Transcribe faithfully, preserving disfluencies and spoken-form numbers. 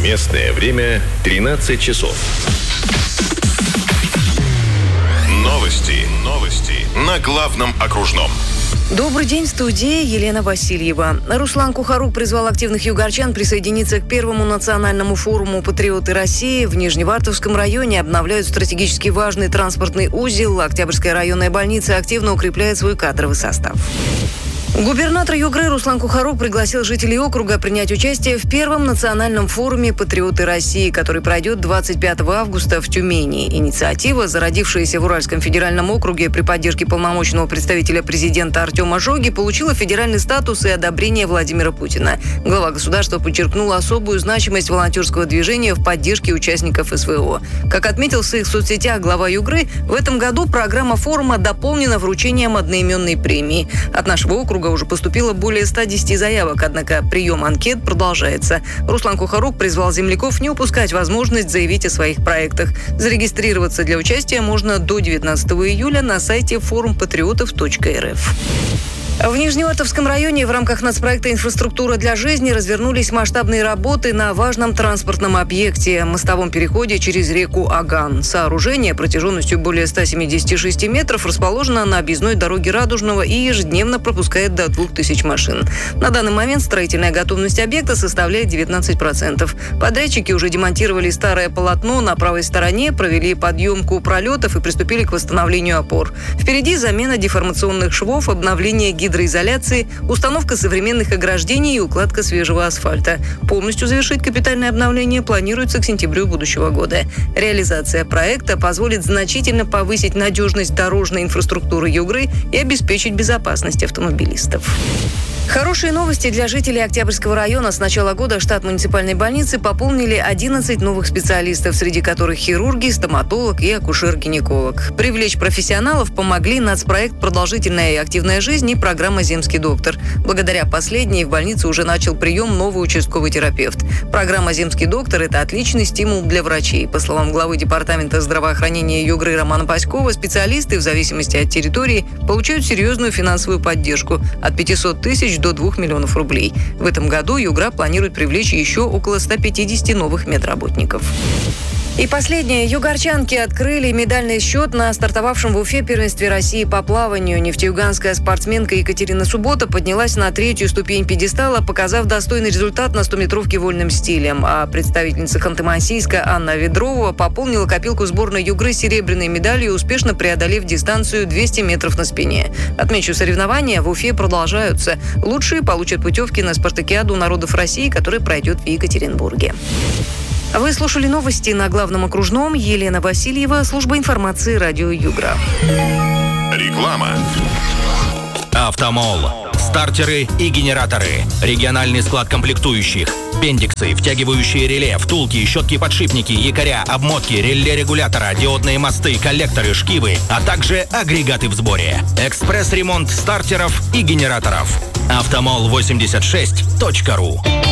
Местное время тринадцать часов. Новости. Новости на главном окружном. Добрый день, в студии Елена Васильева. Руслан Кухарук призвал активных югорчан присоединиться к первому национальному форуму «Патриоты России». В Нижневартовском районе обновляют стратегически важный транспортный узел. Октябрьская районная больница активно укрепляет свой кадровый состав. Губернатор Югры Руслан Кухарук пригласил жителей округа принять участие в первом национальном форуме «Патриоты России», который пройдет двадцать пятого августа в Тюмени. Инициатива, зародившаяся в Уральском федеральном округе при поддержке полномочного представителя президента Артема Жоги, получила федеральный статус и одобрение Владимира Путина. Глава государства подчеркнул особую значимость волонтерского движения в поддержке участников СВО. Как отметил в своих соцсетях глава Югры, в этом году программа форума дополнена вручением одноименной премии. От нашего округа уже поступило более ста десяти заявок, однако прием анкет продолжается. Руслан Кухарук призвал земляков не упускать возможность заявить о своих проектах. Зарегистрироваться для участия можно до девятнадцатого июля на сайте форум патриотов точка эр эф. В Нижневартовском районе в рамках нацпроекта «Инфраструктура для жизни» развернулись масштабные работы на важном транспортном объекте – мостовом переходе через реку Аган. Сооружение протяженностью более ста семидесяти шести метров расположено на объездной дороге Радужного и ежедневно пропускает до двух тысяч машин. На данный момент строительная готовность объекта составляет девятнадцать процентов. Подрядчики уже демонтировали старое полотно на правой стороне, провели подъемку пролетов и приступили к восстановлению опор. Впереди замена деформационных швов, обновление гидроизоляции, установка современных ограждений и укладка свежего асфальта. Полностью завершить капитальное обновление планируется к сентябрю будущего года. Реализация проекта позволит значительно повысить надежность дорожной инфраструктуры Югры и обеспечить безопасность автомобилистов. Хорошие новости для жителей Октябрьского района. С начала года штат муниципальной больницы пополнили одиннадцать новых специалистов, среди которых хирурги, стоматолог и акушер-гинеколог. Привлечь профессионалов помогли нацпроект «Продолжительная и активная жизнь» и программа «Земский доктор». Благодаря последней в больнице уже начал прием новый участковый терапевт. Программа «Земский доктор» – это отличный стимул для врачей. По словам главы департамента здравоохранения Югры Романа Паськова, специалисты в зависимости от территории получают серьезную финансовую поддержку – от пятисот тысяч до двух миллионов рублей. В этом году Югра планирует привлечь еще около ста пятидесяти новых медработников. И последнее. Югорчанки открыли медальный счет на стартовавшем в Уфе первенстве России по плаванию. Нефтеюганская спортсменка Екатерина Суббота поднялась на третью ступень пьедестала, показав достойный результат на стометровке вольным стилем. А представительница Ханты-Мансийска Анна Ведрова пополнила копилку сборной Югры серебряной медалью, успешно преодолев дистанцию двести метров на спине. Отмечу, соревнования в Уфе продолжаются. Лучшие получат путевки на спартакиаду народов России, которая пройдет в Екатеринбурге. Вы слушали новости на главном окружном. Елена Васильева, служба информации радио Югра. Реклама. Автомол. Стартеры и генераторы. Региональный склад комплектующих. Бендиксы, втягивающие реле, втулки, щетки-подшипники, якоря, обмотки, реле регулятора, диодные мосты, коллекторы, шкивы, а также агрегаты в сборе. Экспресс-ремонт стартеров и генераторов. автомол восемьдесят шесть точка ру.